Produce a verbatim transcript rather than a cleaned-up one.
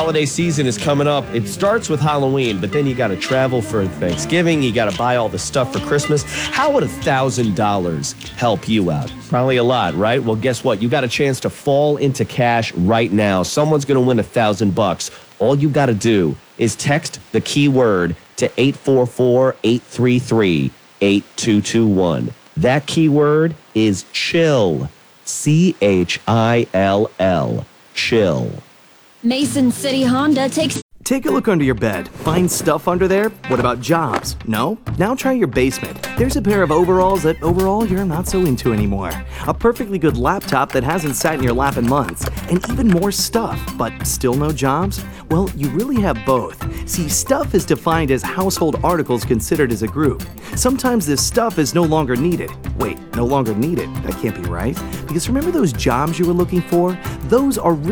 holiday season is coming up. It starts with Halloween, but then you got to travel for Thanksgiving. You got to buy all the stuff for Christmas. How would one thousand dollars help you out? Probably a lot, right? Well, guess what? You got a chance to fall into cash right now. Someone's going to win a thousand bucks. All you got to do is text the keyword to eight four four, eight three three, eight two two one. That keyword is chill. C H I L L. Chill. Mason City Honda takes... Take a look under your bed. Find stuff under there? What about jobs? No? Now try your basement. There's a pair of overalls that overall you're not so into anymore. A perfectly good laptop that hasn't sat in your lap in months. And even more stuff, but still no jobs? Well, you really have both. See, stuff is defined as household articles considered as a group. Sometimes this stuff is no longer needed. Wait, no longer needed? That can't be right. Because remember those jobs you were looking for? Those are